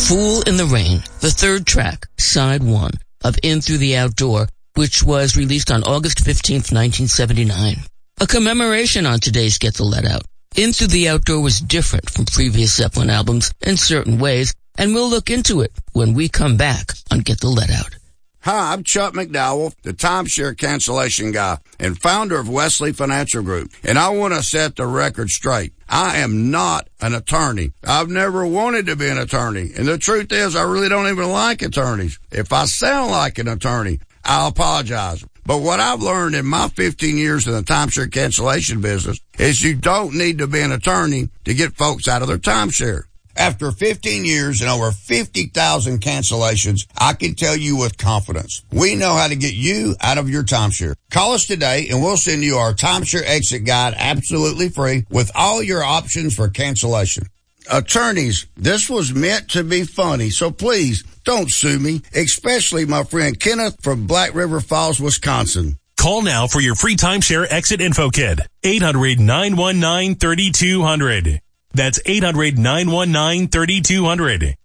Fool in the Rain, the third track, side 1 of In Through the Outdoor, which was released on August 15th, 1979. A commemoration on today's Get the Let Out. In Through the Outdoor was different from previous Zeppelin albums in certain ways, and we'll look into it when we come back on Get the Let Out. Hi, I'm Chuck McDowell, the timeshare cancellation guy and founder of Wesley Financial Group, and I want to set the record straight. I am not an attorney. I've never wanted to be an attorney, and the truth is I really don't even like attorneys. If I sound like an attorney, I'll apologize. But what I've learned in my 15 years in the timeshare cancellation business is you don't need to be an attorney to get folks out of their timeshare. After 15 years and over 50,000 cancellations, I can tell you with confidence, we know how to get you out of your timeshare. Call us today and we'll send you our timeshare exit guide absolutely free with all your options for cancellation. Attorneys, this was meant to be funny, so please don't sue me, especially my friend Kenneth from Black River Falls, Wisconsin. Call now for your free timeshare exit info kit. 800-919-3200. That's 800-919-3200.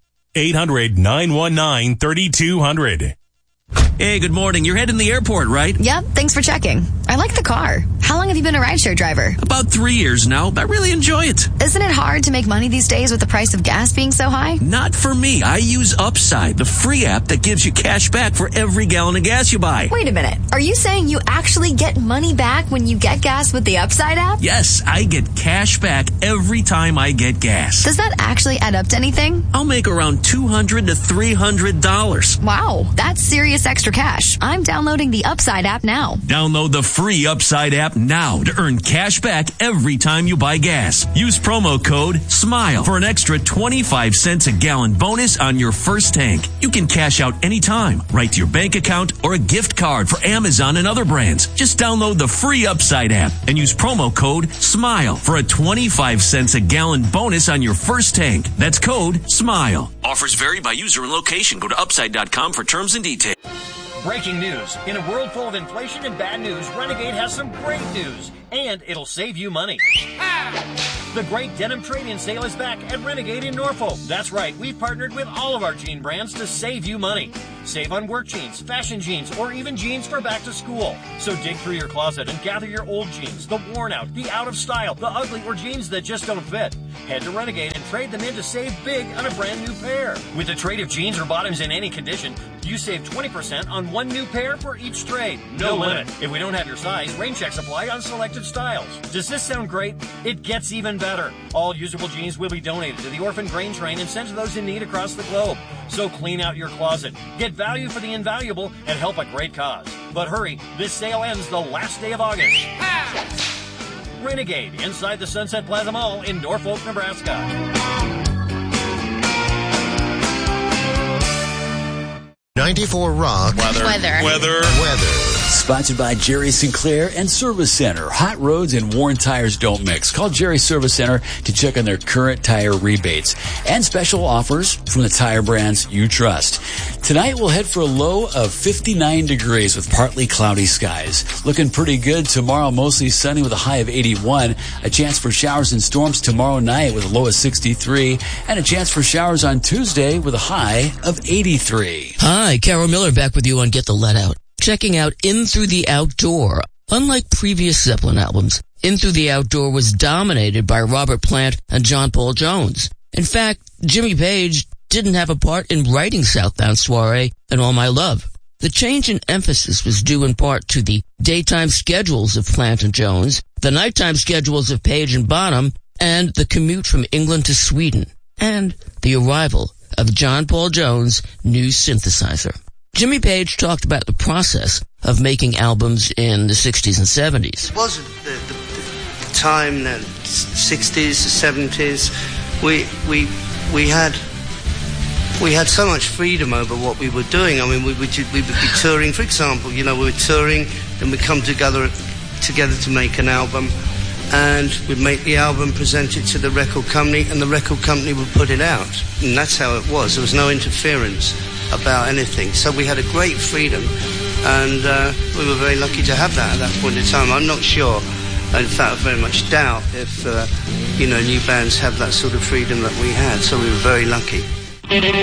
800-919-3200. Hey, good morning. You're heading to the airport, right? Yep, thanks for checking. I like the car. How long have you been a rideshare driver? About 3 years now. I really enjoy it. Isn't it hard to make money these days with the price of gas being so high? Not for me. I use Upside, the free app that gives you cash back for every gallon of gas you buy. Wait a minute. Are you saying you actually get money back when you get gas with the Upside app? Yes, I get cash back every time I get gas. Does that actually add up to anything? I'll make around $200 to $300. Wow, that's serious extra cash. I'm downloading the Upside app now. Download the free Upside app now to earn cash back every time you buy gas. Use promo code SMILE for an extra 25 cents a gallon bonus on your first tank. You can cash out anytime, right to your bank account or a gift card for Amazon and other brands. Just download the free Upside app and use promo code SMILE for a 25 cents a gallon bonus on your first tank. That's code SMILE. Offers vary by user and location. Go to upside.com for terms and details. Breaking news. In a world full of inflation and bad news, Renegade has some great news. And it'll save you money. The great denim trade-in sale is back at Renegade in Norfolk. That's right, we've partnered with all of our jean brands to save you money. Save on work jeans, fashion jeans, or even jeans for back to school. So dig through your closet and gather your old jeans, the worn out, the out of style, the ugly, or jeans that just don't fit. Head to Renegade and trade them in to save big on a brand new pair. With a trade of jeans or bottoms in any condition, you save 20% on one new pair for each trade. No limit. If we don't have your size, rain checks apply on selected styles. Does this sound great? It gets even better. All usable jeans will be donated to the Orphan Grain Train and sent to those in need across the globe. So clean out your closet, get value for the invaluable, and help a great cause. But hurry, this sale ends the last day of August. Renegade, inside the Sunset Plaza Mall in Norfolk, Nebraska. 94 Rock. Weather. Sponsored by Jerry Sinclair and Service Center. Hot roads and worn tires don't mix. Call Jerry Service Center to check on their current tire rebates and special offers from the tire brands you trust. Tonight we'll head for a low of 59 degrees with partly cloudy skies. Looking pretty good tomorrow, mostly sunny with a high of 81. A chance for showers and storms tomorrow night with a low of 63. And a chance for showers on Tuesday with a high of 83. Hi, Carol Miller back with you on Get the Let Out. Checking out In Through the Outdoor. Unlike previous Zeppelin albums, In Through the Outdoor was dominated by Robert Plant and John Paul Jones. In fact, Jimmy Page didn't have a part in writing Southbound Soiree and All My Love. The change in emphasis was due in part to the daytime schedules of Plant and Jones, the nighttime schedules of Page and Bonham, and the commute from England to Sweden, and the arrival of John Paul Jones' new synthesizer. Jimmy Page talked about the process of making albums in the 60s and 70s. It wasn't the time, the 60s, the 70s. We had so much freedom over what we were doing. I mean, we would be touring, for example. You know, we were touring, then we'd come together to make an album, and we'd make the album, present it to the record company, and the record company would put it out. And that's how it was. There was no interference about anything. So we had a great freedom, and we were very lucky to have that at that point in time. I'm not sure, in fact, I very much doubt if, new bands have that sort of freedom that we had. So we were very lucky.